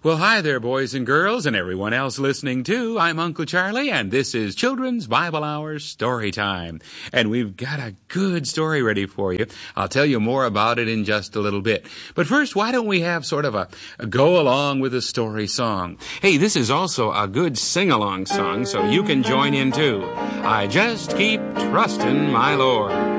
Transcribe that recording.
Well, hi there, boys and girls, and everyone else listening too. I'm Uncle Charlie, and this is Children's Bible Hour Story Time. And we've got a good story ready for you. I'll tell you more about it in just a little bit. But first, why don't we have sort of a go along with a story song? Hey, this is also a good sing-along song, so you can join in too. I just keep trusting my Lord.